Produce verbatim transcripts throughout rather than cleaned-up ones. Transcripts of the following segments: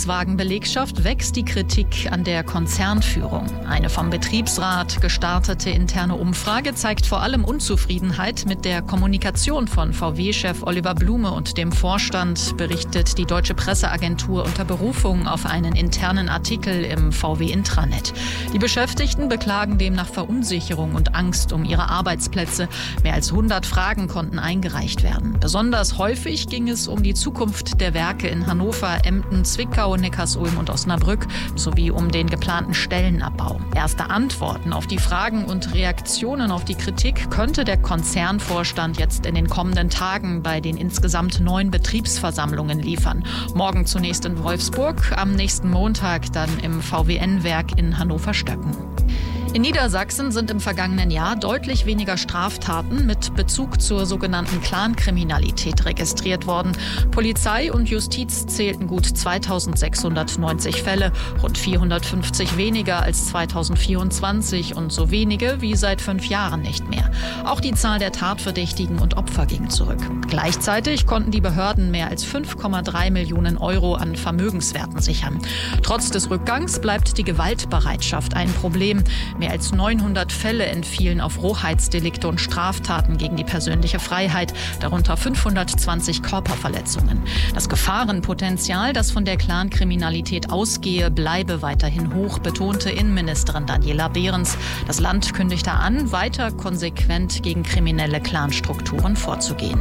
Volkswagen-Belegschaft wächst die Kritik an der Konzernführung. Eine vom Betriebsrat gestartete interne Umfrage zeigt vor allem Unzufriedenheit mit der Kommunikation von V W-Chef Oliver Blume und dem Vorstand, berichtet die Deutsche Presseagentur unter Berufung auf einen internen Artikel im V W-Intranet. Die Beschäftigten beklagen demnach Verunsicherung und Angst um ihre Arbeitsplätze. Mehr als hundert Fragen konnten eingereicht werden. Besonders häufig ging es um die Zukunft der Werke in Hannover, Emden, Zwickau, Neckarsulm und Osnabrück sowie um den geplanten Stellenabbau. Erste Antworten auf die Fragen und Reaktionen auf die Kritik könnte der Konzernvorstand jetzt in den kommenden Tagen bei den insgesamt neun Betriebsversammlungen liefern. Morgen zunächst in Wolfsburg, am nächsten Montag dann im V W N-Werk in Hannover-Stöcken. In Niedersachsen sind im vergangenen Jahr deutlich weniger Straftaten mit Bezug zur sogenannten Clankriminalität registriert worden. Polizei und Justiz zählten gut zweitausendsechshundertneunzig Fälle, rund vierhundertfünfzig weniger als zweitausendvierundzwanzig und so wenige wie seit fünf Jahren nicht mehr. Auch die Zahl der Tatverdächtigen und Opfer ging zurück. Gleichzeitig konnten die Behörden mehr als fünf Komma drei Millionen Euro an Vermögenswerten sichern. Trotz des Rückgangs bleibt die Gewaltbereitschaft ein Problem. Mehr als neunhundert Fälle entfielen auf Rohheitsdelikte und Straftaten gegen die persönliche Freiheit, darunter fünfhundertzwanzig Körperverletzungen. Das Gefahrenpotenzial, das von der Clankriminalität ausgehe, bleibe weiterhin hoch, betonte Innenministerin Daniela Behrens. Das Land kündigte an, weiter konsequent gegen kriminelle Clanstrukturen vorzugehen.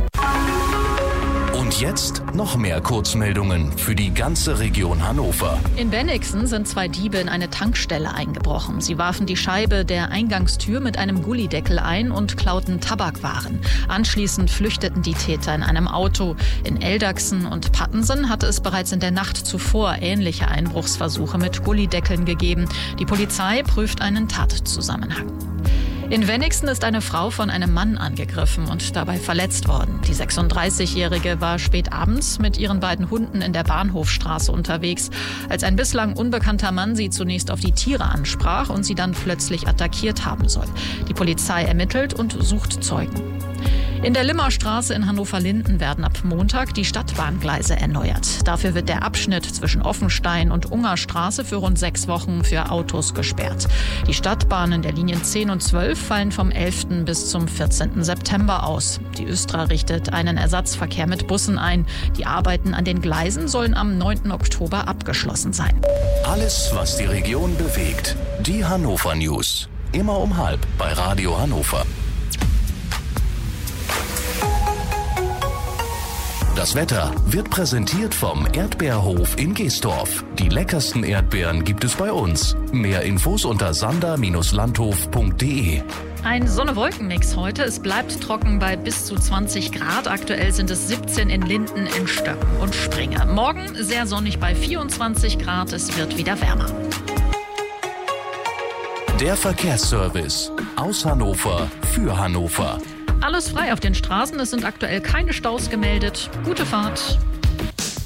Und jetzt noch mehr Kurzmeldungen für die ganze Region Hannover. In Bennigsen sind zwei Diebe in eine Tankstelle eingebrochen. Sie warfen die Scheibe der Eingangstür mit einem Gullideckel ein und klauten Tabakwaren. Anschließend flüchteten die Täter in einem Auto. In Eldachsen und Pattensen hatte es bereits in der Nacht zuvor ähnliche Einbruchsversuche mit Gullideckeln gegeben. Die Polizei prüft einen Tatzusammenhang. In Bennigsen ist eine Frau von einem Mann angegriffen und dabei verletzt worden. Die sechsunddreißigjährige war spät abends mit ihren beiden Hunden in der Bahnhofstraße unterwegs, als ein bislang unbekannter Mann sie zunächst auf die Tiere ansprach und sie dann plötzlich attackiert haben soll. Die Polizei ermittelt und sucht Zeugen. In der Limmerstraße in Hannover-Linden werden ab Montag die Stadtbahngleise erneuert. Dafür wird der Abschnitt zwischen Offenstein und Ungerstraße für rund sechs Wochen für Autos gesperrt. Die Stadtbahnen der Linien zehn und zwölf fallen vom elften bis zum vierzehnten September aus. Die Östra richtet einen Ersatzverkehr mit Bussen ein. Die Arbeiten an den Gleisen sollen am neunten Oktober abgeschlossen sein. Alles, was die Region bewegt. Die Hannover News. Immer um halb bei Radio Hannover. Das Wetter wird präsentiert vom Erdbeerhof in Geestorf. Die leckersten Erdbeeren gibt es bei uns. Mehr Infos unter sander Bindestrich landhof punkt de. Ein Sonne-Wolken-Mix heute. Es bleibt trocken bei bis zu zwanzig Grad. Aktuell sind es siebzehn in Linden, in Stöcken und Springe. Morgen sehr sonnig bei vierundzwanzig Grad. Es wird wieder wärmer. Der Verkehrsservice aus Hannover für Hannover. Alles frei auf den Straßen. Es sind aktuell keine Staus gemeldet. Gute Fahrt.